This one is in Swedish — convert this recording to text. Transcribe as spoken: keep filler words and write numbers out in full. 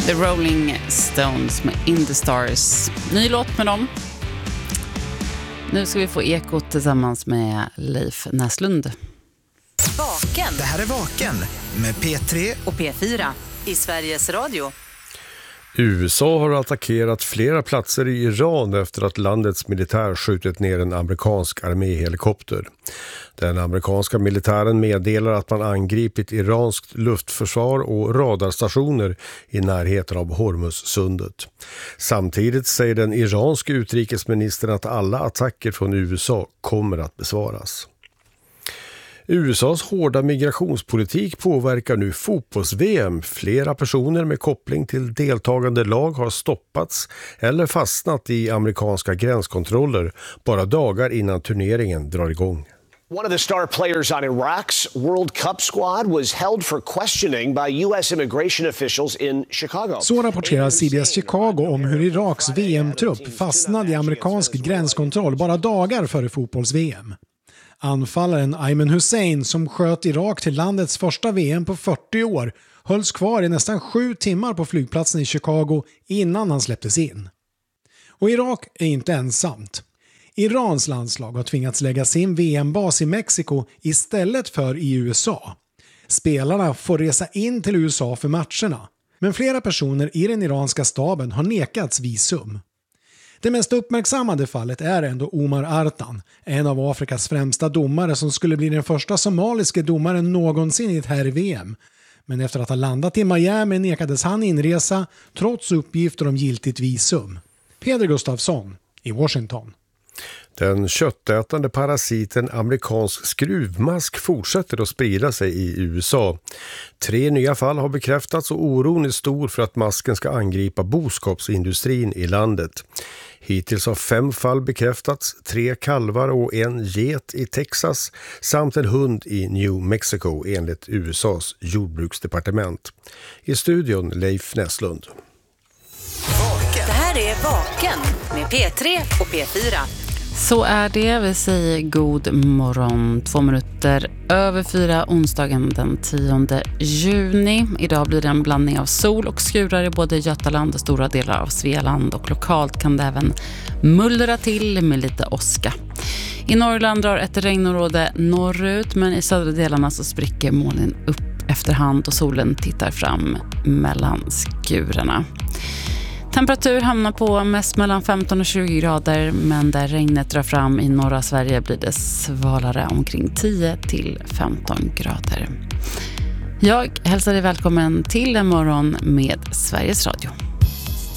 The Rolling Stones med In the Stars. Ny låt med dem. Nu ska vi få ekot tillsammans med Leif Näslund. Vaken. Det här är Vaken med P tre och P fyra i Sveriges Radio. U S A har attackerat flera platser i Iran efter att landets militär skjutit ner en amerikansk arméhelikopter. Den amerikanska militären meddelar att man angripit iranskt luftförsvar och radarstationer i närheten av Hormuzsundet. Samtidigt säger den iranske utrikesministern att alla attacker från U S A kommer att besvaras. U S A:s hårda migrationspolitik påverkar nu fotbolls-V M. Flera personer med koppling till deltagande lag har stoppats eller fastnat i amerikanska gränskontroller bara dagar innan turneringen drar igång. One of the star players on Iraq's World Cup squad was held for questioning by U S immigration officials in Chicago. Så rapporterar C B S Chicago om hur Iraks V M-trupp fastnade i amerikansk gränskontroll bara dagar före fotbolls-V M. Anfallaren Ayman Hussein, som sköt Irak till landets första V M på fyrtio år, hölls kvar i nästan sju timmar på flygplatsen i Chicago innan han släpptes in. Och Irak är inte ensamt. Irans landslag har tvingats lägga sin V M-bas i Mexiko istället för i U S A. Spelarna får resa in till U S A för matcherna, men flera personer i den iranska staben har nekats visum. Det mest uppmärksammade fallet är ändå Omar Artan, en av Afrikas främsta domare som skulle bli den första somaliske domaren någonsin i ett här V M. Men efter att ha landat i Miami nekades han inresa trots uppgifter om giltigt visum. Peder Gustafsson i Washington. Den köttätande parasiten amerikansk skruvmask fortsätter att sprida sig i U S A. Tre nya fall har bekräftats och oron är stor för att masken ska angripa boskapsindustrin i landet. Hittills har fem fall bekräftats, tre kalvar och en get i Texas samt en hund i New Mexico enligt U S A:s jordbruksdepartement. I studion Leif Näslund. Det här är Vaken med P tre och P fyra. Så är det, vi säger god morgon, två minuter över fyra, onsdagen den tionde juni. Idag blir det en blandning av sol och skurar i både Götaland och stora delar av Svealand, och lokalt kan det även mullra till med lite åska. I Norrland drar ett regnområde norrut, men i södra delarna så spricker molnen upp efterhand och solen tittar fram mellan skurarna. Temperatur hamnar på mest mellan femton och tjugo grader, men där regnet drar fram i norra Sverige blir det svalare, omkring tio till femton grader. Jag hälsar dig välkommen till en morgon med Sveriges Radio.